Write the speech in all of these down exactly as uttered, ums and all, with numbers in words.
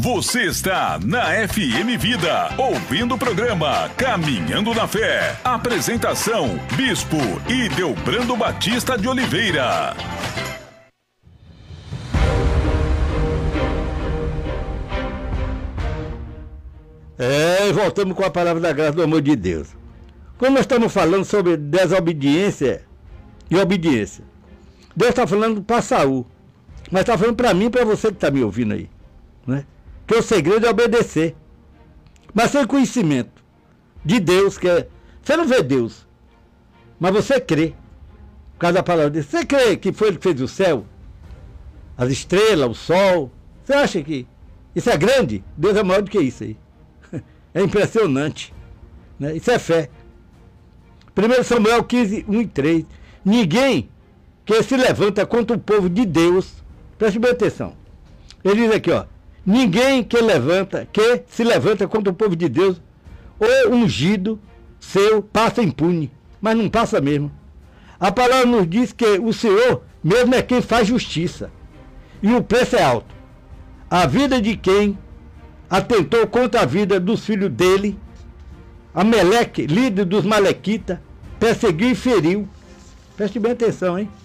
Você está na F M Vida, ouvindo o programa Caminhando na Fé. Apresentação, Bispo Ideobrando Batista de Oliveira. É, voltamos com a palavra da graça do amor de Deus. Quando nós estamos falando sobre desobediência e obediência, Deus está falando para Saul, mas está falando para mim e para você que está me ouvindo aí, né? Que o segredo é obedecer, mas sem conhecimento de Deus, que é, você não vê Deus, mas você crê, por causa da palavra dele. Você crê que foi ele que fez o céu, as estrelas, o sol? Você acha que isso é grande? Deus é maior do que isso aí. É impressionante, né? Isso é fé. primeiro Samuel quinze, um e três. Ninguém que se levanta contra o povo de Deus, preste bem atenção. Ele diz aqui, ó: ninguém que levanta, que se levanta contra o povo de Deus, ou ungido seu, passa impune. Mas não passa mesmo. A palavra nos diz que o Senhor mesmo é quem faz justiça. E o preço é alto. A vida de quem atentou contra a vida dos filhos dele, Ameleque, líder dos malequitas, perseguiu e feriu. Preste bem atenção, hein?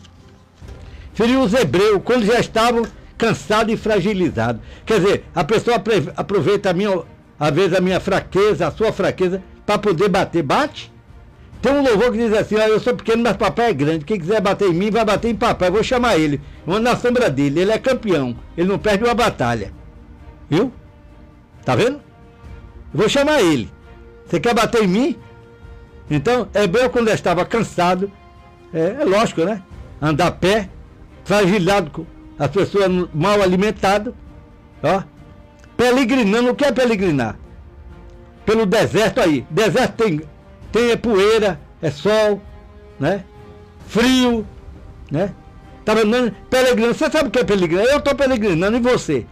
Feriu os hebreus quando já estavam cansados e fragilizados. Quer dizer, a pessoa aproveita a minha, às vezes a minha fraqueza, a sua fraqueza, para poder bater. Bate? Tem um louvor que diz assim: ó, eu sou pequeno, mas papai é grande. Quem quiser bater em mim, vai bater em papai. Eu vou chamar ele. Vou na sombra dele. Ele é campeão. Ele não perde uma batalha. Viu? Tá vendo? Eu vou chamar ele. Você quer bater em mim? Então, Hebreu, quando eu estava cansado, é, é lógico, né? Andar a pé, fragilizado, as pessoas mal alimentadas, ó, peregrinando. O que é peregrinar? Pelo deserto aí. Deserto tem, tem é poeira, é sol, né? Frio, né? Estava andando, peregrinando. Você sabe o que é peregrinar? Eu estou peregrinando, e você?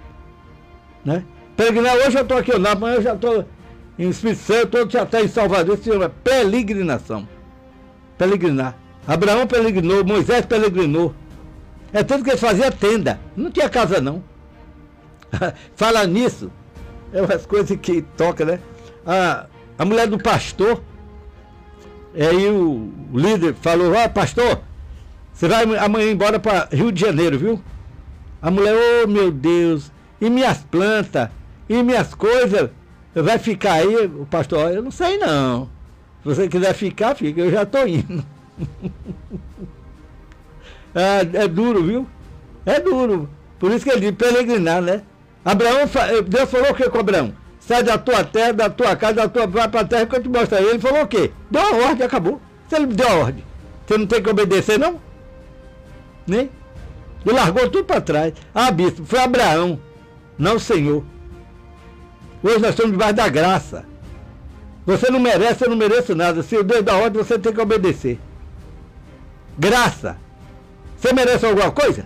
Né? Peregrinar, hoje eu estou aqui, amanhã eu já estou em Espírito Santo, outro já está em Salvador. Isso se chama peregrinação. Peregrinar. Abraão peregrinou, Moisés peregrinou. É tudo que eles faziam, tenda. Não tinha casa, não. Falar nisso, é umas coisas que toca, né? A, a mulher do pastor, aí o, o líder falou: ó, pastor, você vai amanhã embora para Rio de Janeiro, viu? A mulher: oh meu Deus, e minhas plantas, e minhas coisas, vai ficar aí? O pastor: eu não sei não. Se você quiser ficar, fica, eu já estou indo. É, é duro, viu? É duro. Por isso que ele diz peregrinar, né? Abraão, Deus falou o que com Abraão? Sai da tua terra, da tua casa, da tua, vai para a terra que eu te mostro. Ele falou o quê? Deu a ordem, acabou. Se ele deu a ordem, você não tem que obedecer, não? Nem? Ele largou tudo para trás. Ah, bispo, foi Abraão, não o Senhor. Hoje nós estamos debaixo da graça. Você não merece, eu não mereço nada. Se o Deus dá ordem, você tem que obedecer. Graça. Você merece alguma coisa?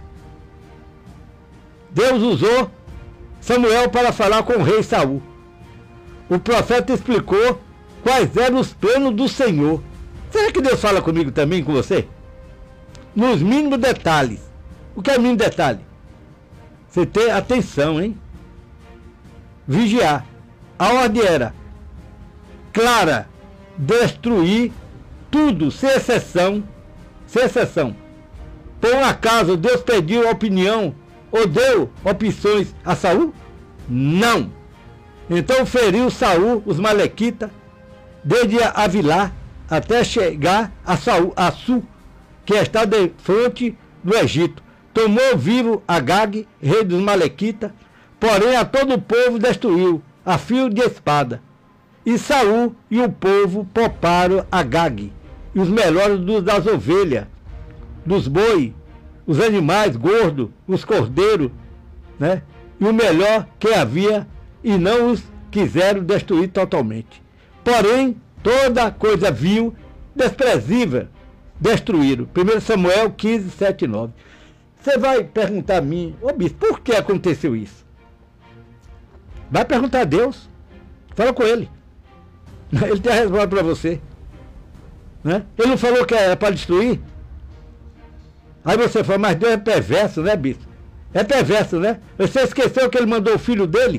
Deus usou Samuel para falar com o rei Saul. O profeta explicou quais eram os planos do Senhor. Será que Deus fala comigo também, com você? Nos mínimos detalhes. O que é mínimo detalhe? Você ter atenção, hein? Vigiar. A ordem era clara: destruir tudo, sem exceção, sem exceção. Por um acaso Deus pediu opinião ou deu opções a Saul? Não. Então feriu Saul os malequitas, desde Avilá até chegar a Saul, a Su, que está de frente do Egito. Tomou vivo Agag, rei dos malequitas, porém a todo o povo destruiu, a fio de espada. E Saul e o povo pouparam Agag, e os melhores dos, das ovelhas, dos boi, os animais gordos, os cordeiros, né? E o melhor que havia, e não os quiseram destruir totalmente. Porém, toda coisa vil, desprezível, destruíram. primeiro Samuel quinze, sete e nove. Você vai perguntar a mim: ô bispo, por que aconteceu isso? Vai perguntar a Deus. Fala com ele. Ele tem a resposta para você, né? Ele não falou que é para destruir? Aí você fala: mas Deus é perverso, né, bispo? É perverso, né? Você esqueceu que ele mandou o filho dele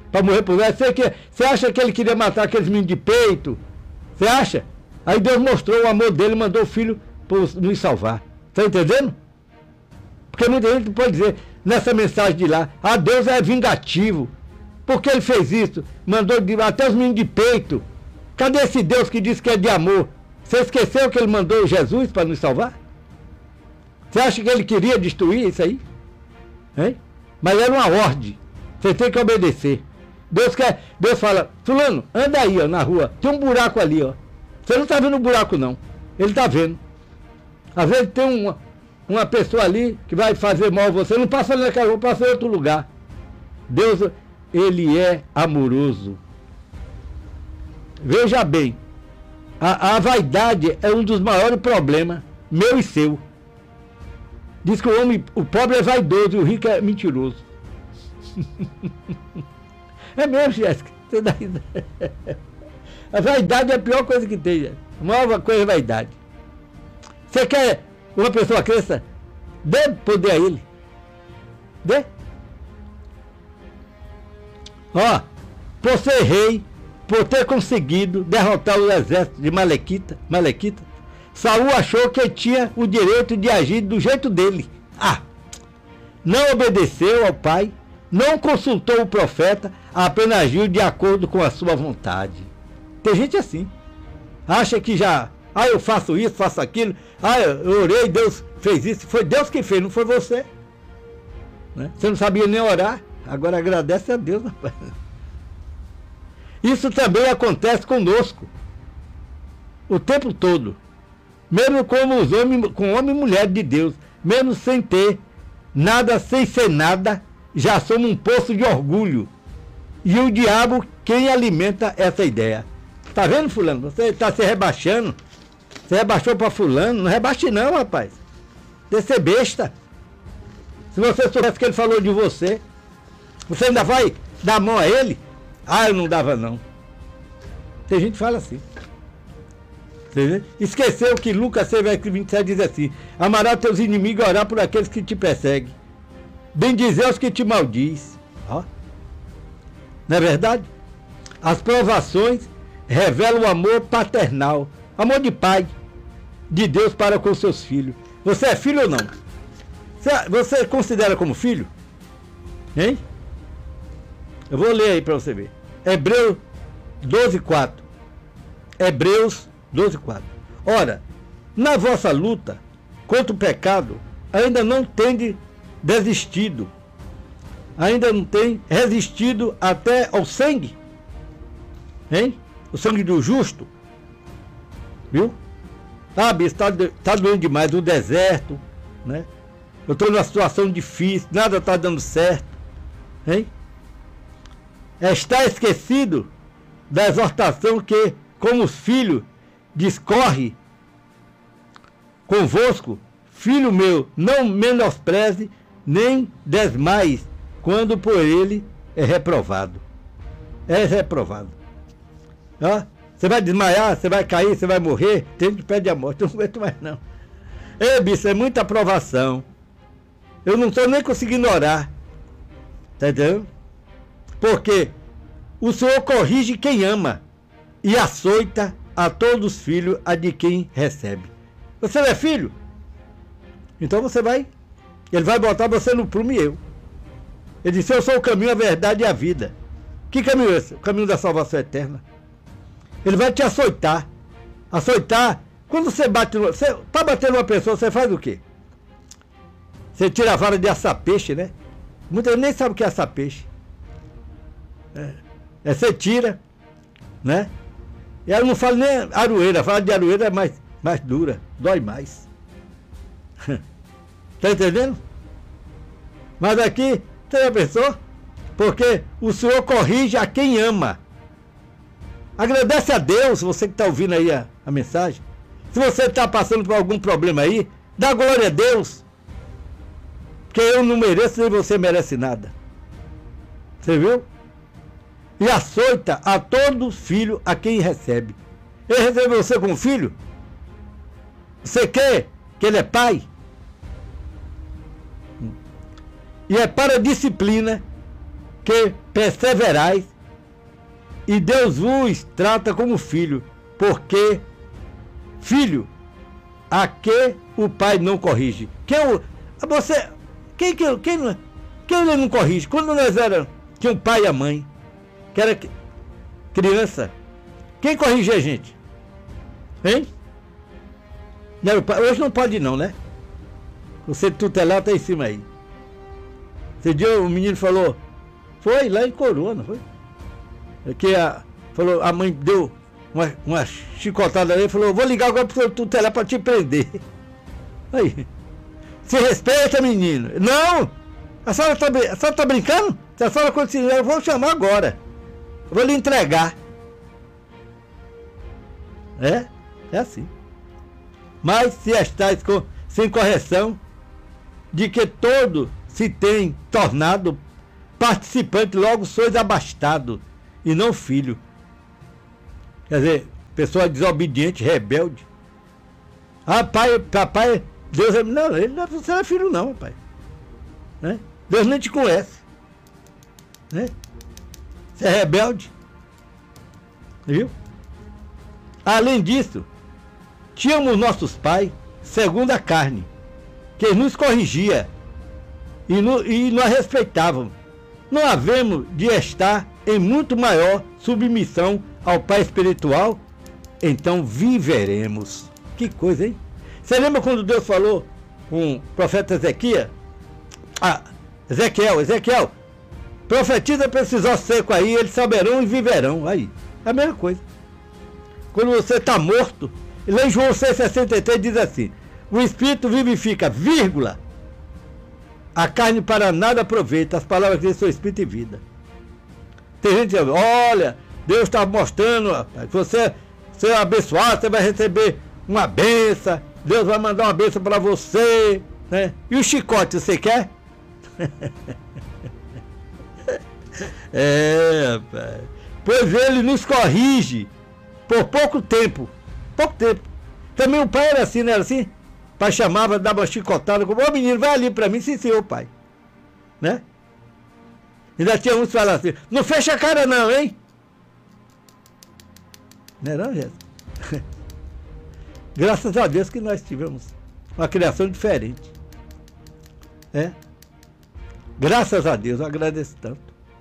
para morrer por nós. Você, que, você acha que ele queria matar aqueles meninos de peito? Você acha? Aí Deus mostrou o amor dele e mandou o filho para nos salvar. Está entendendo? Porque muita gente pode dizer nessa mensagem de lá, ah, Deus é vingativo. Por que ele fez isso? Mandou até os meninos de peito. Cadê esse Deus que diz que é de amor? Você esqueceu que ele mandou Jesus para nos salvar? Você acha que ele queria destruir isso aí? Hein? Mas era uma ordem. Você tem que obedecer. Deus quer, Deus fala, fulano, anda aí, ó, na rua. Tem um buraco ali, ó. Você não está vendo o buraco, não. Ele está vendo. Às vezes tem uma, uma pessoa ali que vai fazer mal a você. Não passa naquela rua, passa em outro lugar. Deus, ele é amoroso. Veja bem, a, a vaidade é um dos maiores problemas, meu e seu. Diz que o homem, o pobre é vaidoso e o rico é mentiroso. É mesmo, Jéssica. Você dá ideia. A vaidade é a pior coisa que tem, Jéssica. A maior coisa é a vaidade. Você quer uma pessoa cresça? Dê poder a ele. Dê. Ó, por ser rei, por ter conseguido derrotar o exército de Malequita, Malequita, Saul achou que tinha o direito de agir do jeito dele. Ah! Não obedeceu ao pai, não consultou o profeta, apenas agiu de acordo com a sua vontade. Tem gente assim. Acha que já, ah, eu faço isso, faço aquilo, ah, eu orei, Deus fez isso. Foi Deus que fez, não foi você. Né? Você não sabia nem orar, agora agradece a Deus, rapaz. Isso também acontece conosco, o tempo todo. Mesmo como os homens, com homem e mulher de Deus, mesmo sem ter nada, sem ser nada, já somos um poço de orgulho. E o diabo, quem alimenta essa ideia? Tá vendo, fulano? Você está se rebaixando. Você rebaixou para fulano. Não rebaixe não, rapaz. Deve ser besta. Se você soubesse que ele falou de você, você ainda vai dar a mão a ele? Ah, eu não dava não. Tem gente que fala assim. Esqueceu que Lucas seis, vinte e sete diz assim: amará teus inimigos e orar por aqueles que te perseguem. Bendizer os que te maldiz. Ó. Não é verdade? As provações revelam o amor paternal, amor de pai, de Deus para com seus filhos. Você é filho ou não? Você, você considera como filho? Hein? Eu vou ler aí para você ver. Hebreus doze, quatro. Hebreus doze, quatro. Ora, na vossa luta contra o pecado, ainda não tendes desistido, ainda não tem resistido até ao sangue, hein? O sangue do justo, viu? Sabe, está tá doendo demais, o deserto, né? Eu estou numa situação difícil, nada está dando certo, hein? Está esquecido da exortação que, como filho, discorre convosco, filho meu, não menospreze, nem desmais, quando por ele é reprovado. É reprovado. Ó, você vai desmaiar, você vai cair, você vai morrer, tem que pedir a morte, eu não aguento mais não. Ei, bicho, é muita aprovação. Eu não estou nem conseguindo orar. Tá entendendo? Porque o Senhor corrige quem ama e açoita a todos os filhos a de quem recebe. Você não é filho? Então você vai, ele vai botar você no prumo e eu. Ele disse: eu sou o caminho, a verdade e a vida. Que caminho é esse? O caminho da salvação eterna. Ele vai te açoitar. Açoitar. Quando você bate, para bater numa pessoa, você faz o quê? Você tira a vara de assar peixe, né? Muita gente nem sabe o que é assar peixe. É, é você tira, né? E ela não fala nem aroeira, fala de aroeira é mais, mais dura, dói mais. Tá entendendo? Mas aqui, você já pensou? Porque o Senhor corrige a quem ama. Agradece a Deus, você que está ouvindo aí a, a mensagem. Se você está passando por algum problema aí, dá glória a Deus. Porque eu não mereço nem você merece nada. Você viu? E açoita a todo filho a quem recebe. Ele recebeu você como filho? Você quer que ele é pai? E é para a disciplina que perseverais, e Deus vos trata como filho, porque filho a que o pai não corrige. Quem o você quem quem quem, quem ele não corrige? Quando nós era tinha um pai e a mãe, que era criança, quem corrigia a gente? Hein? Não era o pai. Hoje não pode não, né? Você tutelar tá em cima aí. Esse dia o menino falou, foi lá em Coroa, não foi? Que a, falou, a mãe deu uma, uma chicotada ali e falou, vou ligar agora pro seu tutelar para te prender. Aí. Se respeita, menino. Não! A senhora tá, a senhora tá brincando? Se a senhora continuar, eu vou chamar agora. Eu vou lhe entregar. É? É assim. Mas se estáis com, sem correção, de que todo se tem tornado participante, logo sois abastado, e não filho. Quer dizer, pessoa desobediente, rebelde. Ah, pai, papai, Deus é... Não, ele não é, você não é filho não, pai. Né? Deus nem te conhece. Né? Você é rebelde. Viu? Além disso, tínhamos nossos pais, segundo a carne, que nos corrigia e, no, e nós respeitávamos. Não havemos de estar em muito maior submissão ao Pai espiritual, então viveremos. Que coisa, hein? Você lembra quando Deus falou com o profeta Ezequiel? Ah, Ezequiel, Ezequiel, profetiza para esses ossos secos aí, eles saberão e viverão. Aí, é a mesma coisa. Quando você está morto, lá em João seis, sessenta e três diz assim, o Espírito vivifica, vírgula, a carne para nada aproveita, as palavras que são Espírito e vida. Tem gente que diz, olha, Deus está mostrando, rapaz, você, você é abençoado, você vai receber uma benção, Deus vai mandar uma benção para você, né? E o chicote, você quer? É, rapaz. Pois ele nos corrige por pouco tempo, pouco tempo. Também o pai era assim, não era assim? O pai chamava, dava uma chicotada, como, ô menino, vai ali para mim, sim senhor, pai. Né? Ainda tinha uns que falavam assim, não fecha a cara não, hein? Não é não, Jéssica? Graças a Deus que nós tivemos uma criação diferente. É? Graças a Deus, eu agradeço tanto.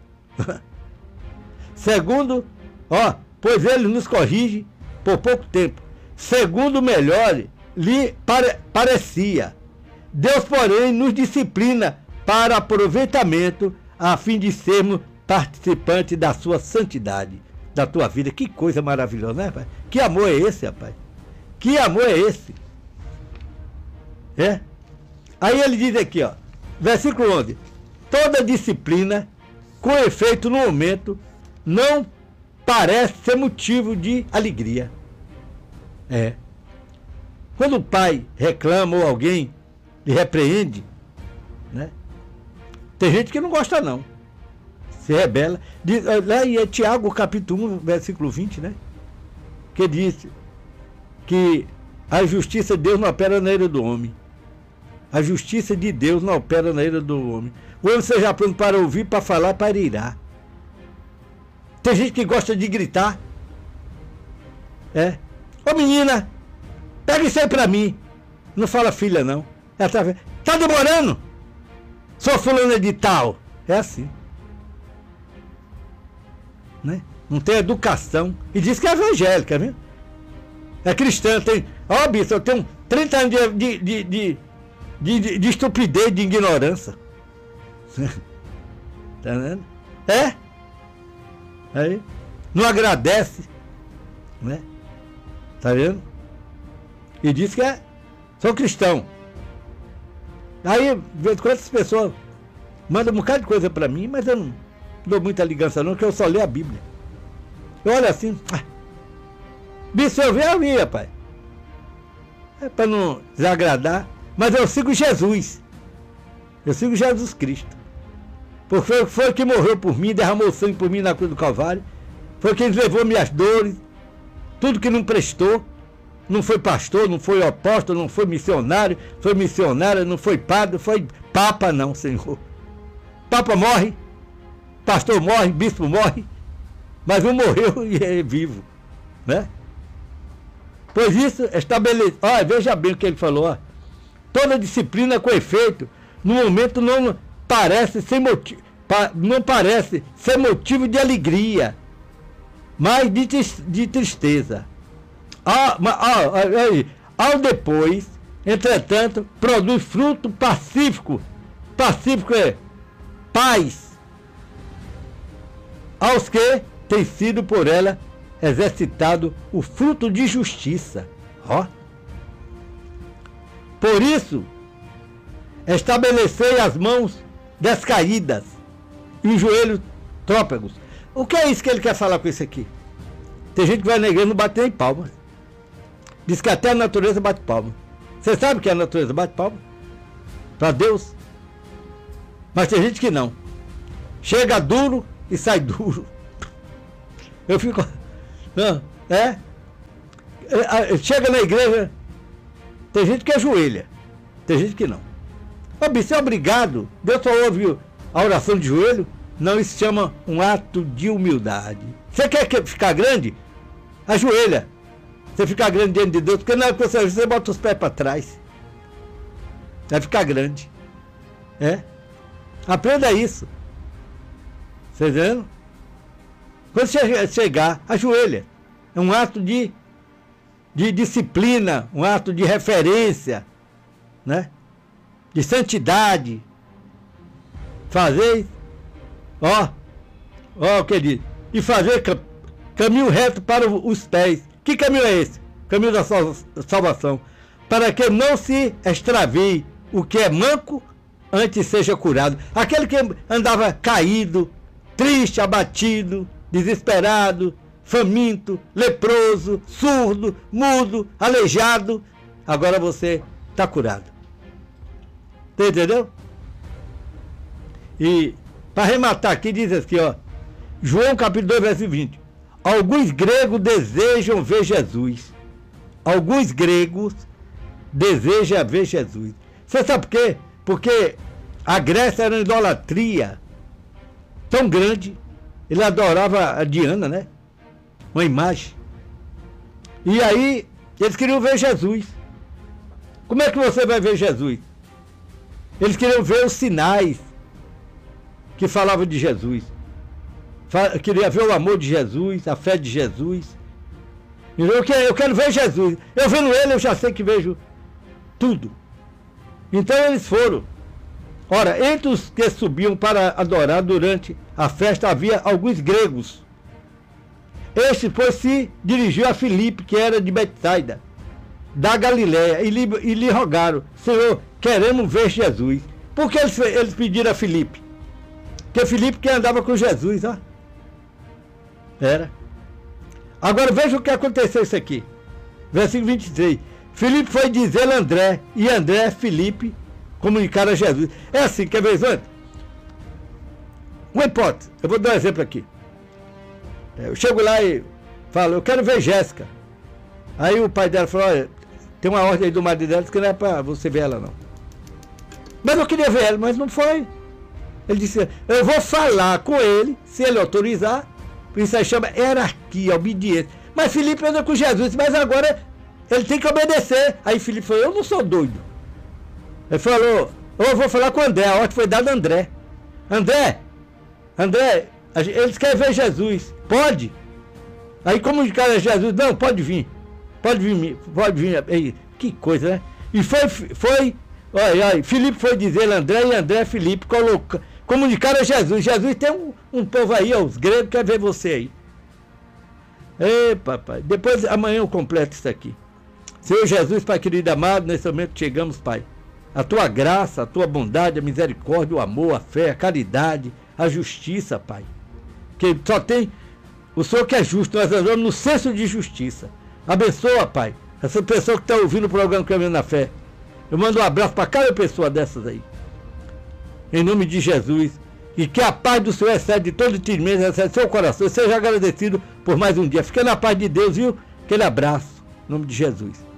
Segundo, ó, pois ele nos corrige por pouco tempo. Segundo melhor lhe pare, parecia. Deus, porém, nos disciplina para aproveitamento, a fim de sermos participantes da sua santidade, da tua vida. Que coisa maravilhosa, né, pai? Que amor é esse, rapaz? Que amor é esse? É? Aí ele diz aqui, ó, versículo onze. Toda disciplina, com efeito no momento, não parece ser motivo de alegria. É. Quando o pai reclama ou alguém lhe repreende, né? Tem gente que não gosta não. Se rebela. Diz, lá em Tiago, capítulo um, versículo vinte, né? Que diz que a justiça de Deus não opera na ira do homem. A justiça de Deus não opera na ira do homem. O homem seja pronto para ouvir, para falar, para irar. Tem gente que gosta de gritar. É. Ô menina, pega isso aí pra mim. Não fala filha não. Ela tá, tá demorando? Sou fulana de tal. É assim. Né? Não tem educação. E diz que é evangélica, viu? É cristã, tem. Ó, bicho, eu tenho trinta anos de, de, de, de, de, de estupidez, de ignorância. Tá vendo? É? Aí. Não agradece. Né? Tá vendo? E diz que é. Sou cristão. Aí, de vez em quando, as pessoas mandam um bocado de coisa pra mim, mas eu não dou muita ligança não, porque eu só leio a Bíblia. Eu olho assim. Ah, bicho, eu vi, eu vi, rapaz. É pra não desagradar. Mas eu sigo Jesus. Eu sigo Jesus Cristo. Porque foi, foi que morreu por mim, derramou sangue por mim na cruz do Calvário. Foi quem levou minhas dores. Tudo que não prestou. Não foi pastor, não foi apóstolo, não foi missionário. Foi missionária, não foi padre, foi papa não, Senhor. Papa morre. pastor morre, bispo morre, mas um morreu e é vivo, né? Pois isso estabelece. Olha, veja bem o que ele falou. Ó. Toda disciplina com efeito, no momento não parece ser motivo, não parece ser motivo de alegria, mas de, de tristeza. Ao, ao, ao depois, entretanto, produz fruto pacífico. Pacífico é paz. Aos que tem sido por ela exercitado o fruto de justiça. Ó. Por isso, estabelecei as mãos descaídas e os joelhos trópegos. O que é isso que ele quer falar com isso aqui? Tem gente que vai na igreja e não bate nem palmas. Diz que até a natureza bate palma. Você sabe que a natureza bate palma? Para Deus. Mas tem gente que não. Chega duro e sai duro. Eu fico... Não, é? Chega na igreja, tem gente que ajoelha, tem gente que não. Ô, bicho, é obrigado. Deus só ouve a oração de joelho? Não, isso se chama um ato de humildade. Você quer ficar grande? Ajoelha. Você ficar grande diante de Deus, porque na hora que você, você bota os pés para trás. Vai ficar grande. É? Aprenda isso. Você vendo? Quando você chegar, ajoelha. É um ato de, de disciplina, um ato de referência, né? De santidade. Fazer, ó, ó o que ele diz, e fazer caminho reto para os pés. Que caminho é esse? Caminho da salvação. Para que não se extravie o que é manco antes seja curado. Aquele que andava caído, triste, abatido, desesperado, faminto, leproso, surdo, mudo, aleijado, agora você está curado. Você entendeu? E para arrematar aqui, diz aqui, ó, João capítulo dois, verso vinte. Alguns gregos desejam ver Jesus. Alguns gregos desejam ver Jesus. Você sabe por quê? Porque a Grécia era uma idolatria tão grande. Ele adorava a Diana, né? Uma imagem. E aí, eles queriam ver Jesus. Como é que você vai ver Jesus? Eles queriam ver os sinais que falavam de Jesus. Queria ver o amor de Jesus, a fé de Jesus. Eu quero, eu quero ver Jesus. Eu vendo ele, eu já sei que vejo tudo. Então eles foram. Ora, entre os que subiam para adorar durante a festa havia alguns gregos. Este, pois, se dirigiu a Filipe, que era de Betsaida, da Galiléia, e lhe, e lhe rogaram: Senhor, queremos ver Jesus. Por que eles, eles pediram a Filipe? Porque Filipe que andava com Jesus, ó. Era. Agora veja o que aconteceu isso aqui. Versículo vinte e três. Filipe foi dizer a André, e André, Filipe, comunicaram a Jesus. É assim, quer ver, Zé? Uma hipótese. Eu vou dar um exemplo aqui. Eu chego lá e falo: eu quero ver Jéssica. Aí o pai dela falou: olha, tem uma ordem aí do marido dela que não é para você ver ela, não. Mas eu queria ver ela, mas não foi. Ele disse: eu vou falar com ele, se ele autorizar. Isso aí chama hierarquia, obediência. Mas Filipe anda com Jesus, mas agora ele tem que obedecer. Aí Filipe falou: eu não sou doido. Ele falou: eu vou falar com o André. A ordem foi dada a André. André, André, eles querem ver Jesus. Pode? Aí comunicaram a Jesus: não, pode vir. Pode vir, pode vir. Que coisa, né? E foi, foi, olha, olha, Filipe foi dizer a André, e André, Filipe, colocou, comunicaram a Jesus. Jesus tem um, um povo aí, ó, os gregos querem ver você aí. Ei, papai, depois, amanhã eu completo isso aqui. Senhor Jesus, Pai querido amado, nesse momento chegamos, Pai. A tua graça, a tua bondade, a misericórdia, o amor, a fé, a caridade, a justiça, Pai. Que só tem o Senhor que é justo, nós andamos no senso de justiça. Abençoa, Pai, essa pessoa que está ouvindo o programa Caminhando na Fé. Eu mando um abraço para cada pessoa dessas aí. Em nome de Jesus. E que a paz do Senhor excede todo entendimento, excede seu coração. Seja agradecido por mais um dia. Fique na paz de Deus, viu? Aquele abraço. Em nome de Jesus.